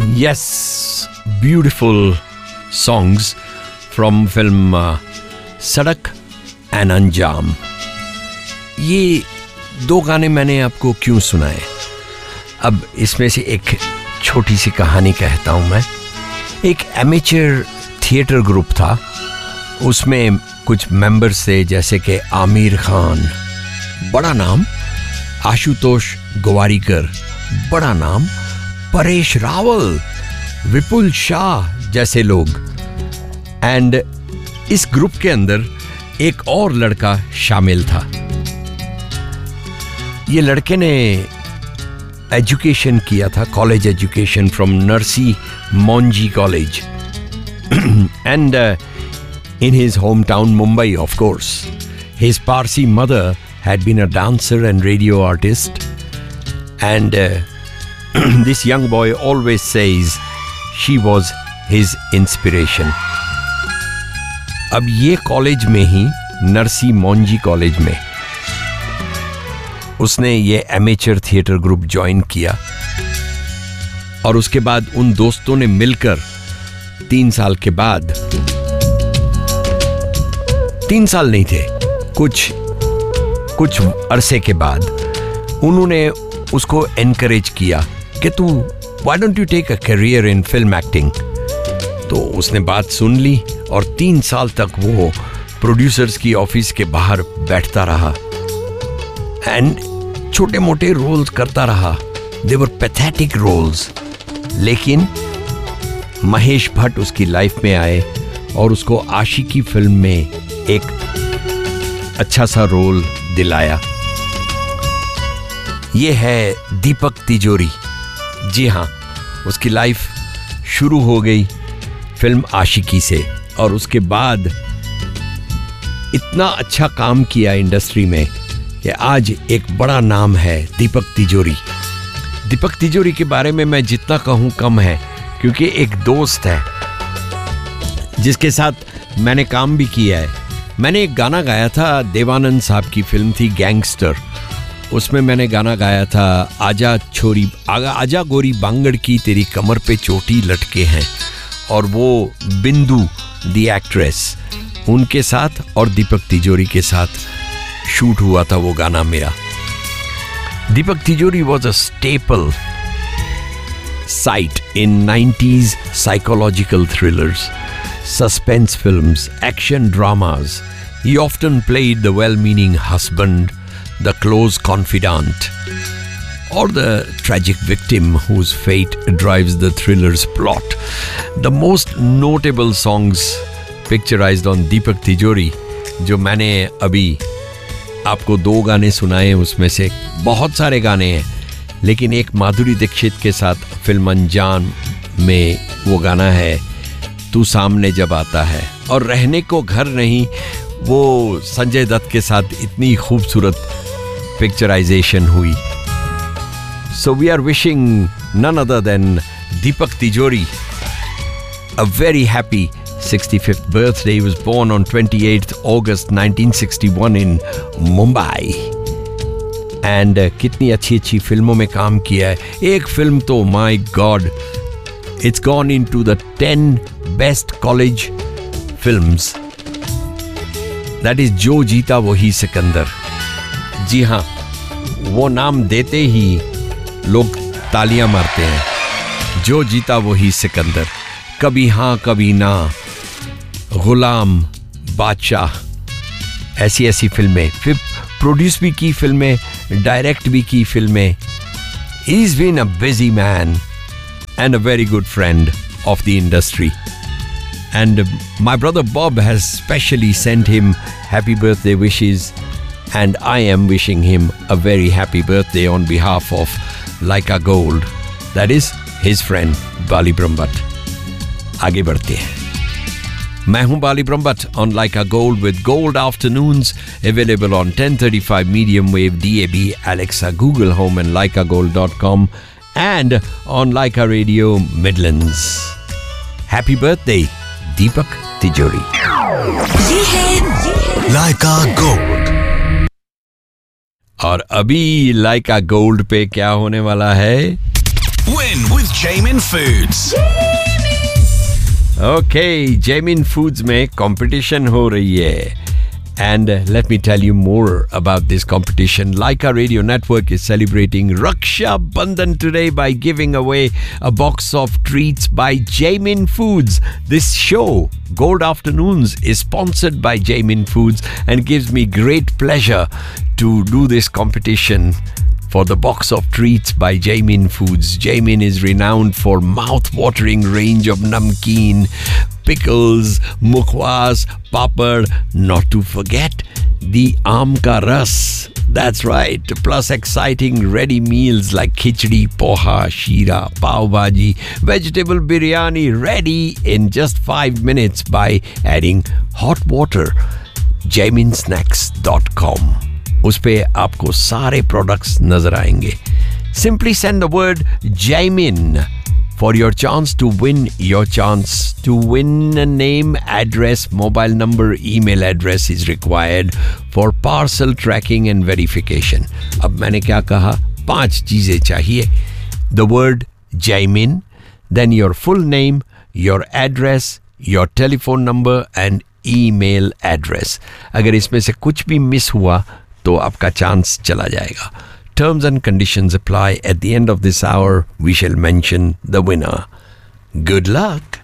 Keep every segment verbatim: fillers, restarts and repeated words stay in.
Yes, beautiful songs from film uh, Sadak and Anjam. ये दो गाने मैंने आपको क्यों सुनाए? अब इसमें से एक छोटी सी कहानी कहता हूँ मैं. एक एमेचर थिएटर ग्रुप था. उसमें कुछ मेंबर्स थे जैसे कि आमिर खान, बड़ा नाम, आशुतोष गोवारीकर, बड़ा नाम, परेश रावल, विपुल शाह जैसे लोग. एंड इस ग्रुप के अंदर एक और लड़का शामिल था. ये लड़के ने एजुकेशन किया था, college education from Narsi Monjee college, and in his hometown Mumbai, of course. His Parsi mother had been a dancer and radio artist, and uh, this young boy always says she was his inspiration. अब ये college में ही, Narsi Monjee college में, उसने ये amateur theatre group join किया. और उसके बाद उन दोस्तों ने मिलकर तीन साल के बाद, तीन साल नहीं थे, कुछ कुछ अरसे के बाद उन्होंने उसको एनकरेज किया कि तू why don't you take a career in film acting. तो उसने बात सुन ली और तीन साल तक वो प्रोड्यूसर्स की ऑफिस के बाहर बैठता रहा एंड छोटे मोटे रोल्स करता रहा. दे वर पैथेटिक रोल्स. लेकिन महेश भट्ट उसकी लाइफ में आए और उसको आशिकी फिल्म में एक अच्छा सा रोल दिलाया. ये है दीपक तिजोरी. जी हाँ, उसकी लाइफ शुरू हो गई फिल्म आशिकी से और उसके बाद इतना अच्छा काम किया इंडस्ट्री में कि आज एक बड़ा नाम है दीपक तिजोरी. दीपक तिजोरी के बारे में मैं जितना कहूँ कम है, क्योंकि एक दोस्त है जिसके साथ मैंने काम भी किया है. मैंने एक गाना गाया था, देवानंद साहब की फिल्म थी गैंगस्टर. उसमें मैंने गाना गाया था, आजा छोरी आगा आजा गोरी बांगड़ की तेरी कमर पे चोटी लटके हैं. और वो बिंदु दी एक्ट्रेस, उनके साथ और दीपक तिजोरी के साथ शूट हुआ था वो गाना मेरा. दीपक तिजोरी was a staple sight in nineties psychological thrillers, suspense films, action dramas. He often played the well-meaning husband, the close confidant, or the tragic victim whose fate drives the thriller's plot. The most notable songs picturized on Deepak Tijori, जो मैंने अभी आपको दो गाने सुनाए, उसमें से बहुत सारे गाने हैं, लेकिन एक माधुरी दीक्षित के साथ फिल्म अंजाम में वो गाना है तू सामने जब आता है, और रहने को घर नहीं, वो संजय दत्त के साथ इतनी खूबसूरत पिक्चराइजेशन हुई. So we are wishing none other than दीपक तिजोरी a very happy sixty-fifth birthday. He was born on twenty-eighth August nineteen sixty-one in Mumbai. And uh, कितनी अच्छी अच्छी फिल्मों में काम किया है. एक फिल्म तो my God, it's gone into the ten best college films. That is जो जीता वही सिकंदर. जी हाँ, वो नाम देते ही लोग तालियां मारते हैं. जो जीता वही सिकंदर, कभी हाँ कभी ना, गुलाम, बादशाह, ऐसी ऐसी फिल्में. फिर प्रोड्यूस भी की फिल्में, डायरेक्ट भी की फिल्में. He's been a busy man and a very good friend of the industry. And my brother Bob has specially sent him happy birthday wishes, and I am wishing him a very happy birthday on behalf of Laika Gold. That is his friend Bali Brahmbhatt. आगे बढ़ते हैं. मैं हूं बाली Brahmbhatt on Laika Gold with Gold Afternoons, available on ten thirty-five medium wave D A B, Alexa, Google Home and laika gold dot com, and on Laika Radio Midlands. Happy birthday, Deepak Tijori. ये है Laika Gold. और अभी Laika Gold पे क्या होने वाला है? Win with Jamin Foods. Okay, Jamin Foods में competition हो रही है. And uh, let me tell you more about this competition. Laika Radio Network is celebrating Raksha Bandhan today by giving away a box of treats by Jamin Foods. This show, Gold Afternoons, is sponsored by Jamin Foods and gives me great pleasure to do this competition for the box of treats by Jamin Foods. Jamin is renowned for mouth-watering range of namkeen, pickles, mukhwas, papad, not to forget the aam ka ras. That's right. Plus exciting ready meals like khichdi, poha, sheera, pav bhaji, vegetable biryani ready in just five minutes by adding hot water. jamin snacks dot com. उस पे आपको सारे products नजर आएंगे. Simply send the word Jamin for your chance to win. Your chance to win a name, address, mobile number, email address is required for parcel tracking and verification. अब मैंने क्या कहा? पांच चीजें चाहिए. The word Jamin, then your full name, your address, your telephone number and email address. अगर इसमें से कुछ भी मिस हुआ तो आपका चांस चला जाएगा. Terms and conditions apply. At the end of this hour, we shall mention the winner. Good luck.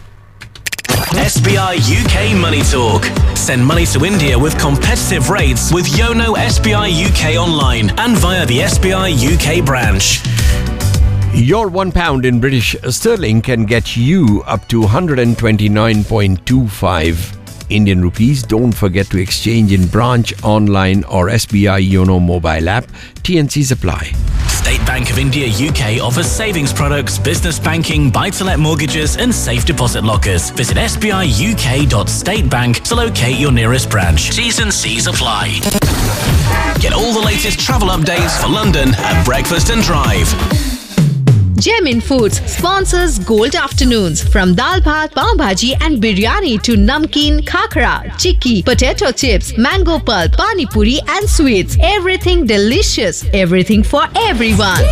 S B I U K Money Talk. Send money to India with competitive rates with Yono S B I U K online and via the S B I U K branch. Your one pound in British sterling can get you up to one hundred twenty-nine point two five Indian rupees. Don't forget to exchange in branch, online or S B I Yono mobile app. T N Cs apply. State Bank of India U K offers savings products, business banking, buy-to-let mortgages and safe deposit lockers. Visit s b i u k dot state bank to locate your nearest branch. T's and C's apply. Get all the latest travel updates for London at Breakfast and Drive. Jamin Foods sponsors Gold Afternoons. From dal bhat, pav bhaji and biryani to namkeen, khakra, chikki, potato chips, mango pulp, pani puri and sweets. Everything delicious. Everything for everyone.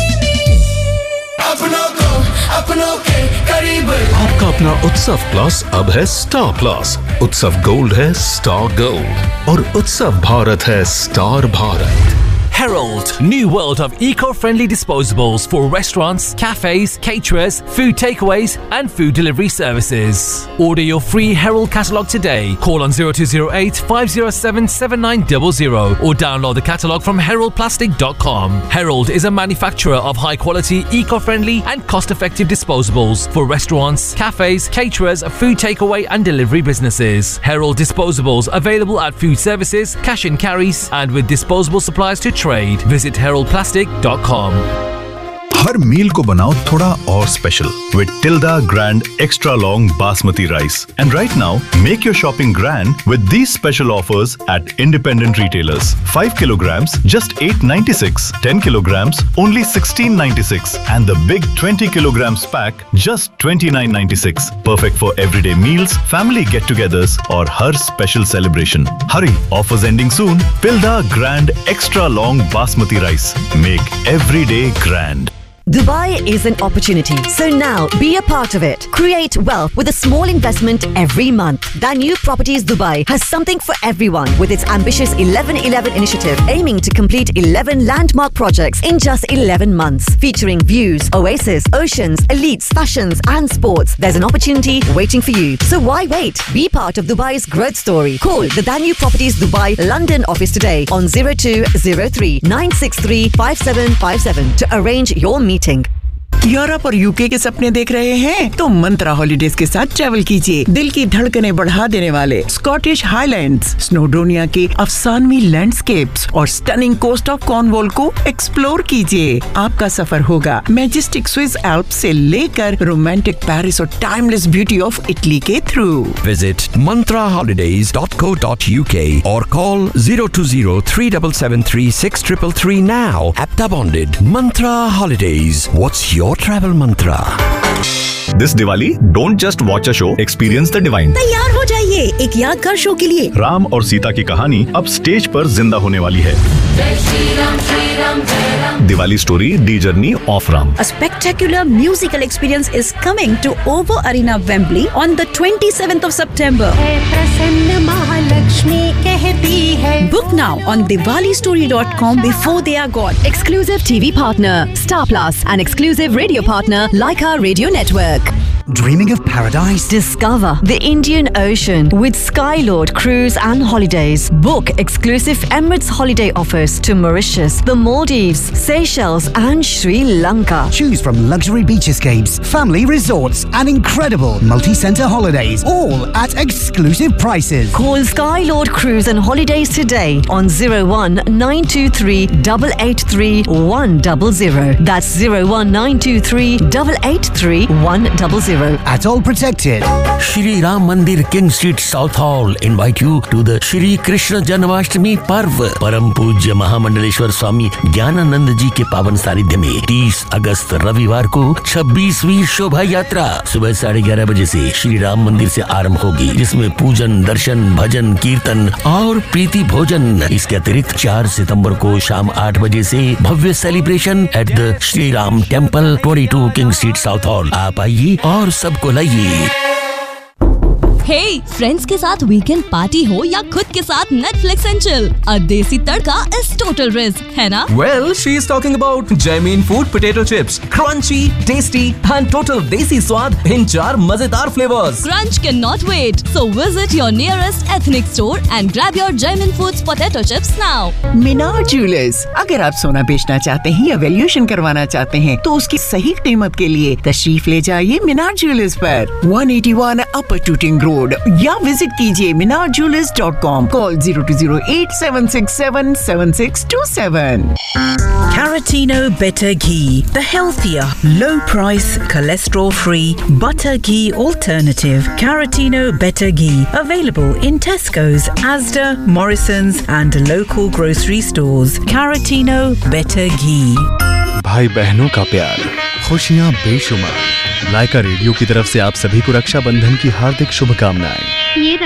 आपका अपना उत्सव plus अब है star plus. उत्सव gold है star gold और उत्सव भारत है star Bharat. Herald, new world of eco-friendly disposables for restaurants, cafes, caterers, food takeaways and food delivery services. Order your free Herald catalogue today. Call on zero two zero eight, five zero seven, seven nine zero zero or download the catalogue from herald plastic dot com. Herald is a manufacturer of high-quality, eco-friendly and cost-effective disposables for restaurants, cafes, caterers, food takeaway and delivery businesses. Herald disposables available at food services, cash and carries and with disposable supplies to trade. Visit herald plastic dot com. हर मील को बनाओ थोड़ा और special with Tilda Grand Extra Long Basmati Rice. And right now, make your shopping grand with these special offers at independent retailers. five kilograms, just eight ninety-six. ten kilograms, only sixteen ninety-six. And the big twenty kilograms pack, just twenty-nine ninety-six. Perfect for everyday meals, family get-togethers, or her special celebration. Hurry, offers ending soon. Tilda Grand Extra Long Basmati Rice. Make every day grand. Dubai is an opportunity, so now be a part of it. Create wealth with a small investment every month. Danube Properties Dubai has something for everyone with its ambitious eleven eleven initiative aiming to complete eleven landmark projects in just eleven months. Featuring views, oasis, oceans, elites, fashions and sports. There's an opportunity waiting for you. So why wait? Be part of Dubai's growth story. Call the Danube Properties Dubai London office today on zero two zero three, nine six three, five seven five seven to arrange your meeting. Meeting. Europe और UK के सपने देख रहे हैं तो मंत्रा holidays के साथ travel कीजिए. दिल की धड़कनें बढ़ा देने वाले स्कॉटिश हाईलैंड्स, स्नोडोनिया के अफसानवी लैंडस्केप्स और स्टनिंग कोस्ट ऑफ कॉर्नवॉल को एक्सप्लोर कीजिए. आपका सफर होगा मैजेस्टिक स्विस एल्प्स से लेकर रोमांटिक पेरिस और टाइमलेस ब्यूटी ऑफ इटली के through. Visit mantra holidays dot co dot u k or call zero two zero, three seven seven three, six three three now. Apta bonded. Mantra Holidays. What's your travel mantra? This Diwali, don't just watch a show, experience the divine. तैयार हो जाइए एक यादगार show के लिए. राम और सीता की कहानी अब स्टेज पर जिंदा होने वाली है. जय श्री राम, श्री राम, जय Ram. Diwali Story, D Journey, Off Ram. A spectacular musical experience is coming to O two Arena, Wembley on the twenty-seventh of September. Book now on Diwali Story dot com before they are gone. Exclusive T V partner, Star Plus, and exclusive radio partner, Leica Radio Network. Dreaming of paradise? Discover the Indian Ocean with Skylord Cruise and Holidays. Book exclusive Emirates holiday offers to Mauritius, the Maldives, Seychelles, and Sri Lanka. Choose from luxury beach escapes, family resorts, and incredible multi-center holidays, all at exclusive prices. Call Skylord Cruise and Holidays today on zero one nine two three eight eight three one zero zero. That's zero one nine two three eight eight three one zero zero. At all protected. Shri Ram Mandir, King Street, South Hall invite you to the Shri Krishna Janmashtami Parv. परम पूज्य महामंडलेश्वर स्वामी ज्ञानानंद जी के पावन सानिध्य में तीस अगस्त रविवार को छब्बीसवीं शोभा यात्रा सुबह साढ़े ग्यारह बजे से श्री राम मंदिर से आरंभ होगी, जिसमें पूजन, दर्शन, भजन, कीर्तन और प्रीति भोजन। इसके अतिरिक्त चार सितंबर को शाम आठ बजे से भव्य celebration at the Shri Ram temple, बाईस किंग स्ट्रीट, साउथ हॉल। आप आइए और सबको लाइए। हे hey, फ्रेंड्स के साथ वीकेंड पार्टी हो या खुद के साथ नेटफ्लिक्स एंड चिल, अ देसी तड़का इज टोटल रिस्क, है ना? Well, she is talking about Jamin Food potato chips, crunchy, tasty and total देसी स्वाद in चार मजेदार flavors. Crunch cannot wait, so visit your nearest ethnic store and grab your Jamin Foods potato chips now. Minar jewellers, अगर आप सोना बेचना चाहते हैं या वैल्यूएशन करवाना चाहते हैं तो उसकी सही कीमत के लिए तशरीफ ले जाइए मीनार ज्वेलर्स पर, एक सौ इक्यासी अपर टूटिंग रोड, या विजिट कीजिए मीनार jewellers dot com. Call zero two zero eight seven six seven seven six two seven. Caratino Better Ghee, the healthier, low-price, cholesterol-free butter ghee alternative. Caratino Better Ghee, available in Tesco's, Asda, Morrison's, and local grocery stores. Caratino Better Ghee. भाई बहनों का प्यार, खुशियाँ बेशुमार। लाइका radio की तरफ से आप सभी को रक्षाबंधन की हार्दिक शुभकामनाएं।